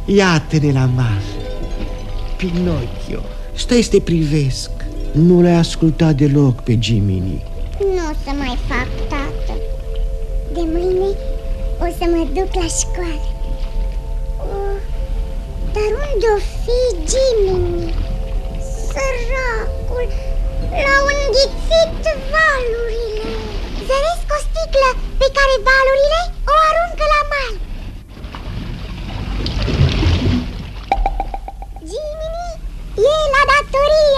Iată-ne la masă. Pinocchio, stai să te privesc. Nu l-ai ascultat deloc pe Jiminy. Nu o să mai fac, tată. De mâine o să mă duc la școală. Dar unde-o fi Jiminy? Săracul, l-au înghițit valurile. Zăresc o sticlă pe care valurile o aruncă la mal.